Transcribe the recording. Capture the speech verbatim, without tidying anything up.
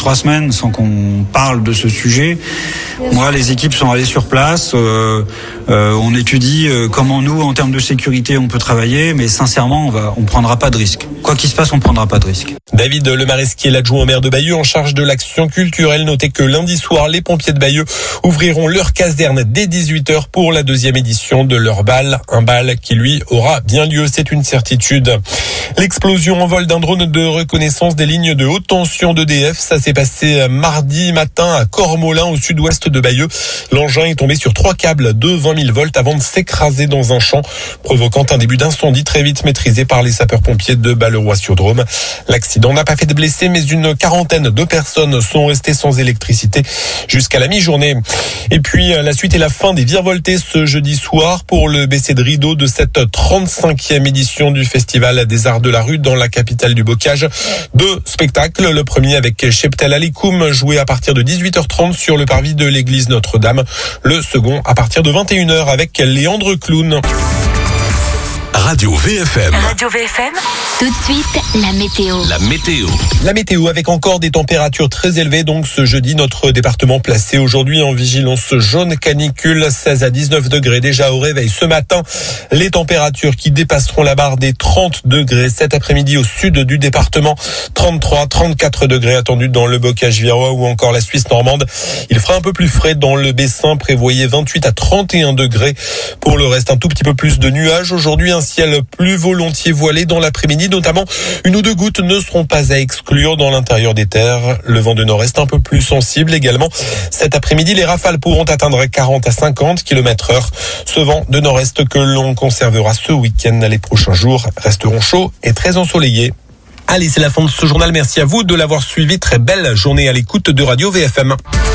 trois semaines sans qu'on parle de ce sujet. Moi, les équipes sont allées sur place. Euh, euh, on étudie euh, comment nous, en termes de sécurité, on peut travailler. Mais sincèrement, on va, on prendra pas de risque. Quoi qu'il se passe, on prendra pas de risque. David Lemaresquier, l'adjoint au maire de Bayeux en charge de l'action culturelle, notait que lundi soir, les pompiers de Bayeux ouvriront leur caserne dès dix-huit heures pour la deuxième édition de leur bal. Un bal qui, lui, aura bien lieu, c'est une certitude. L'explosion en vol d'un drone de reconnaissance des lignes de haute tension d'E D F, ça s'est passé mardi matin à Cormolin, au sud-ouest de Bayeux. L'engin est tombé sur trois câbles de vingt mille volts avant de s'écraser dans un champ, provoquant un début d'incendie très vite maîtrisé par les sapeurs-pompiers de Balleroy-sur-Drôme. L'accident n'a pas fait de blessés, mais une quarantaine de personnes sont restées sans électricité jusqu'à la mi-journée. Et puis, la suite et la fin des virevoltés ce jeudi soir pour le baisser de rideau de cette trente-cinquième édition du Festival des Arts de la Rue dans la capitale du bocage. Deux spectacles, le premier avec Cheptel Alikoum, joué à partir de dix-huit heures trente sur le parvis de l'église Notre-Dame. Le second à partir de vingt et une heures avec Léandre Clown. Radio V F M. Radio V F M. Tout de suite, la météo. La météo. La météo avec encore des températures très élevées. Donc ce jeudi, notre département placé aujourd'hui en vigilance jaune canicule, seize à dix-neuf degrés déjà au réveil ce matin. Les températures qui dépasseront la barre des trente degrés cet après-midi au sud du département. trente-trois, trente-quatre degrés attendus dans le bocage virois ou encore la Suisse normande. Il fera un peu plus frais dans le Bessin, prévoyez vingt-huit à trente et un degrés. Pour le reste, un tout petit peu plus de nuages. Aujourd'hui, un ciel plus volontiers voilé dans l'après-midi, notamment une ou deux gouttes ne seront pas à exclure dans l'intérieur des terres. Le vent de nord-est un peu plus sensible également. Cet après-midi, les rafales pourront atteindre quarante à cinquante kilomètres heure. Ce vent de nord-est que l'on conservera ce week-end. Les prochains jours resteront chauds et très ensoleillés. Allez, c'est la fin de ce journal. Merci à vous de l'avoir suivi. Très belle journée à l'écoute de Radio V F M.